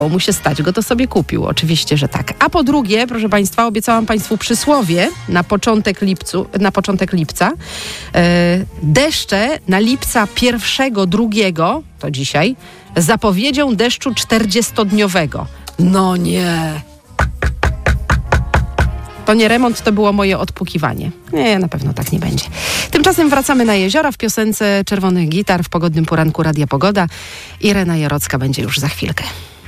mu się stać go, to sobie kupił. Oczywiście, że tak. A po drugie, proszę Państwa, obiecałam Państwu przysłowie na początek lipca. Deszcze na lipca 1, 2, to dzisiaj, zapowiedzią deszczu 40-dniowego. No nie. To nie remont, to było moje odpukiwanie. Nie, na pewno tak nie będzie. Tymczasem wracamy na jeziora w piosence Czerwonych Gitar w pogodnym poranku Radia Pogoda. Irena Jarocka będzie już za chwilkę.